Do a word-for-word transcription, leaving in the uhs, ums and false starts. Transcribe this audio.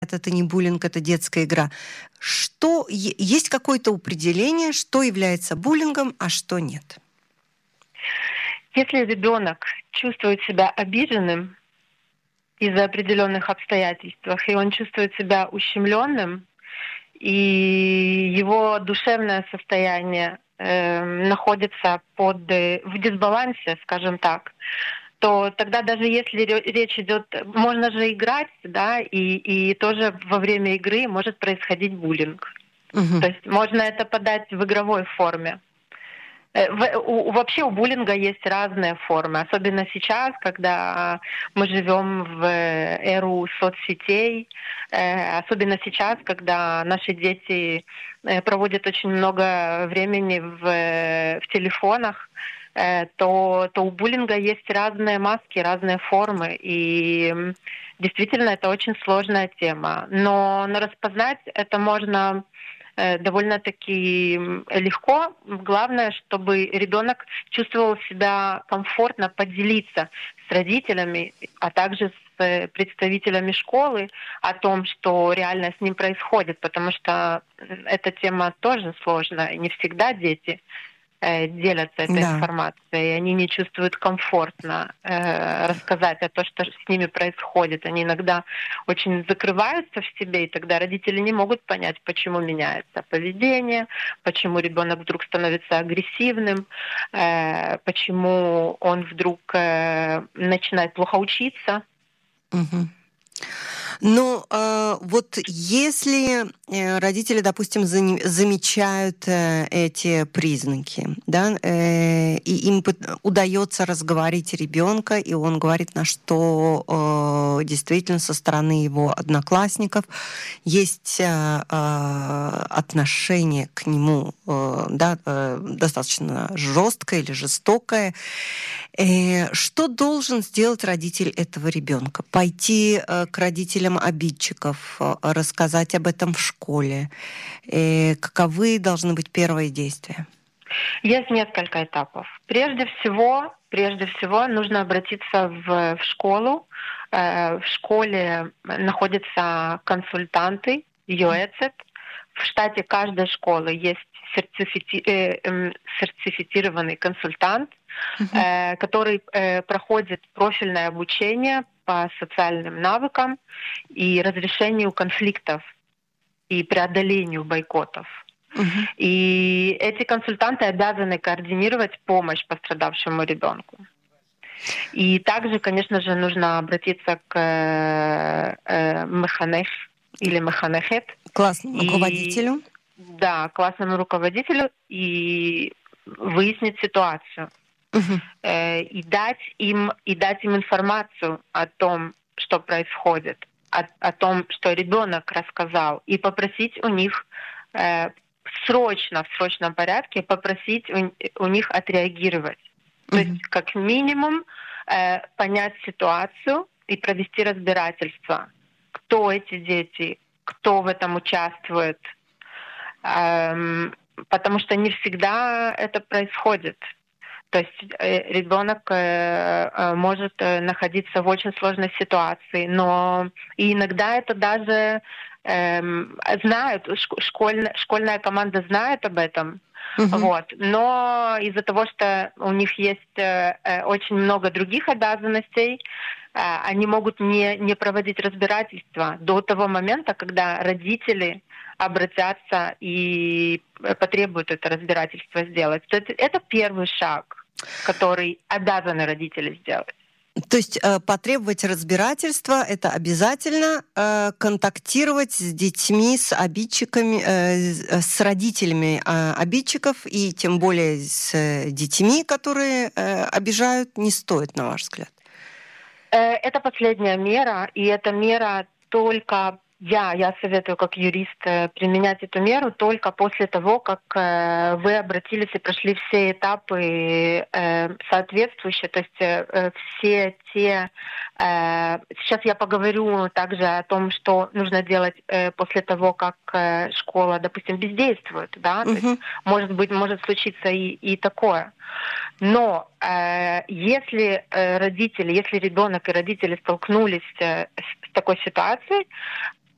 говорят, это не буллинг, это детская игра. Что, есть какое-то определение, что является буллингом, а что нет? Если ребенок чувствует себя обиженным из-за определенных обстоятельств, и он чувствует себя ущемленным, и его душевное состояние э, находится под, э, в дисбалансе, скажем так, то тогда даже если речь идет, можно же играть, да, и, и тоже во время игры может происходить буллинг. Угу. То есть можно это подать в игровой форме. В, у, вообще у буллинга есть разные формы, особенно сейчас, когда мы живем в эру соцсетей, э, особенно сейчас, когда наши дети проводят очень много времени в, в телефонах, э, то, то у буллинга есть разные маски, разные формы, и действительно это очень сложная тема. Но, но распознать это можно довольно-таки легко. Главное, чтобы ребенок чувствовал себя комфортно поделиться с родителями, а также с представителями школы о том, что реально с ним происходит, потому что эта тема тоже сложная. Не всегда дети делятся этой Да. информацией, и они не чувствуют комфортно э, рассказать о том, что с ними происходит. Они иногда очень закрываются в себе, и тогда родители не могут понять, почему меняется поведение, почему ребенок вдруг становится агрессивным, э, почему он вдруг э, начинает плохо учиться. Угу. Ну, э, вот если родители, допустим, за- замечают э, эти признаки, да, э, и им удается разговорить ребенка, и он говорит, на что э, действительно со стороны его одноклассников есть э, отношение к нему, э, да, э, достаточно жесткое или жестокое. Э, что должен сделать родитель этого ребенка? Пойти э, к родителям обидчиков, рассказать об этом в школе? И каковы должны быть первые действия? Есть несколько этапов. Прежде всего, прежде всего нужно обратиться в, в школу. В школе находятся консультанты, йоэцет. В штате каждой школы есть сертифици... сертифицированный консультант, uh-huh. который проходит профильное обучение по социальным навыкам и разрешению конфликтов и преодолению бойкотов. Uh-huh. И эти консультанты обязаны координировать помощь пострадавшему ребенку. И также, конечно же, нужно обратиться к э, механех или механехет. Классному руководителю. И, да, классному руководителю и выяснить ситуацию. Uh-huh. Э, и дать им и дать им информацию о том, что происходит, о, о том, что ребенок рассказал, и попросить у них э, срочно, в срочном порядке, попросить у, у них отреагировать. Uh-huh. То есть, как минимум, э, понять ситуацию и провести разбирательство. Кто эти дети, кто в этом участвует. Эм, потому что не всегда это происходит. То есть э, ребенок э, э, может э, находиться в очень сложной ситуации, но и иногда это даже э, знают, школьная, школьная команда знает об этом, uh-huh. вот. Но из-за того, что у них есть э, э, очень много других обязанностей, э, они могут не, не проводить разбирательства до того момента, когда родители обратятся и потребуют это разбирательство сделать. Это, это первый шаг, который обязаны родители сделать. То есть э, потребовать разбирательства — это обязательно э, контактировать с детьми, с обидчиками, э, с родителями э, обидчиков, и тем более с э, детьми, которые э, обижают, не стоит, на ваш взгляд? Э, это последняя мера, и эта мера только... Я, я советую как юрист применять эту меру только после того, как э, вы обратились и прошли все этапы э, соответствующие, то есть э, все те... Э, сейчас я поговорю также о том, что нужно делать э, после того, как э, школа, допустим, бездействует, да, uh-huh. то есть, может быть, может случиться и, и такое. Но э, если э, родители, если ребенок и родители столкнулись э, с такой ситуацией,